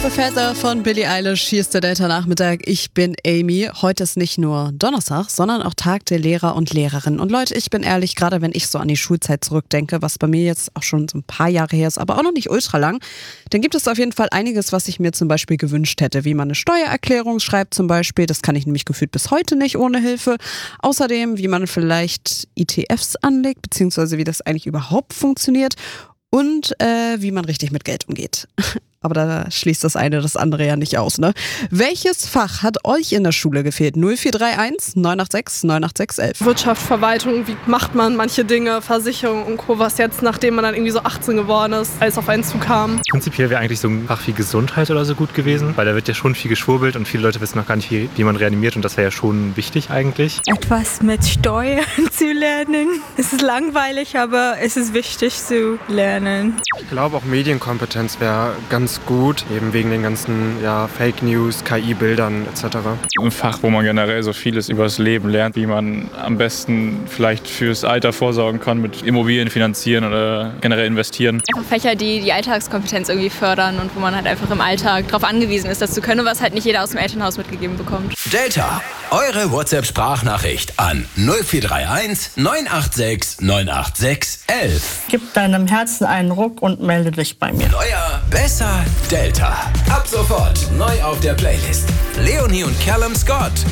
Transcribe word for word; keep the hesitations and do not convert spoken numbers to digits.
the Feather von Billie Eilish. Hier ist der Delta-Nachmittag. Ich bin Amy. Heute ist nicht nur Donnerstag, sondern auch Tag der Lehrer und Lehrerinnen. Und Leute, ich bin ehrlich, gerade wenn ich so an die Schulzeit zurückdenke, was bei mir jetzt auch schon so ein paar Jahre her ist, aber auch noch nicht ultra lang, dann gibt es auf jeden Fall einiges, was ich mir zum Beispiel gewünscht hätte. Wie man eine Steuererklärung schreibt zum Beispiel. Das kann ich nämlich gefühlt bis heute nicht ohne Hilfe. Außerdem, wie man vielleicht E T Fs anlegt, beziehungsweise wie das eigentlich überhaupt funktioniert. Und äh, wie man richtig mit Geld umgeht. Aber da schließt das eine das andere ja nicht aus, ne? Welches Fach hat euch in der Schule gefehlt? null vier drei eins neun acht sechs neun acht sechs elf. Wirtschaft, Verwaltung, wie macht man manche Dinge, Versicherung und Co., was jetzt, nachdem man dann irgendwie so achtzehn geworden ist, alles auf einen zukam. Prinzipiell wäre eigentlich so ein Fach wie Gesundheit oder so gut gewesen, weil da wird ja schon viel geschwurbelt und viele Leute wissen noch gar nicht, wie, wie man reanimiert und das wäre ja schon wichtig eigentlich. Etwas mit Steuern zu lernen. Es ist langweilig, aber es ist wichtig zu lernen. Ich glaube auch Medienkompetenz wäre ganz gut, eben wegen den ganzen ja, Fake News, K I-Bildern et cetera. Ein Fach, wo man generell so vieles über das Leben lernt, wie man am besten vielleicht fürs Alter vorsorgen kann, mit Immobilien finanzieren oder generell investieren. Einfach Fächer, die die Alltagskompetenz irgendwie fördern und wo man halt einfach im Alltag darauf angewiesen ist, das zu können, was halt nicht jeder aus dem Elternhaus mitgegeben bekommt. Delta, eure WhatsApp-Sprachnachricht an null vier drei eins neun acht sechs neun acht sechs elf. Gib deinem Herzen einen Ruck und melde dich bei mir. Neuer, besser Delta. Ab sofort neu auf der Playlist. Leonie und Callum Scott.